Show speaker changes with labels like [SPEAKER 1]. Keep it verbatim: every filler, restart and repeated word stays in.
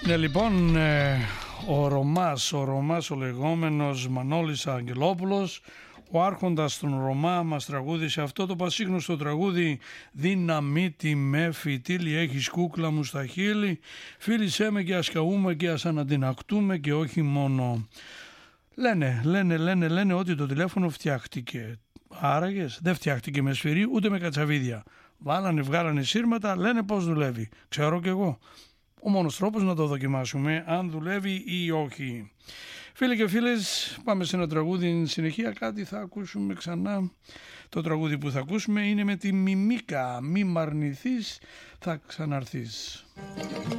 [SPEAKER 1] Ναι, λοιπόν, ε, ο Ρωμάς, ο Ρωμάς ο λεγόμενος Μανώλης Αγγελόπουλος, ο άρχοντας των Ρωμά, μας τραγούδισε αυτό το πασίγνωστο τραγούδι «Δύναμίτη με φυτίλι, έχεις κούκλα μου στα χείλη, φίλησέ με και ας καούμε και ας αναντινακτούμε και όχι μόνο». Λένε, λένε, λένε, λένε ότι το τηλέφωνο φτιάχτηκε. Άραγες, δεν φτιάχτηκε με σφυρί ούτε με κατσαβίδια. Βάλανε, βγάλανε σύρματα, λένε πώς δουλεύει. Ξέρω κι εγώ. Ο μόνος τρόπος να το δοκιμάσουμε αν δουλεύει ή όχι. Φίλοι και φίλες, πάμε σε ένα τραγούδι συνεχεία. Κάτι θα ακούσουμε ξανά. Το τραγούδι που θα ακούσουμε είναι με τη Μιμίκα. Μη μ' αρνηθείς, θα ξαναρθείς.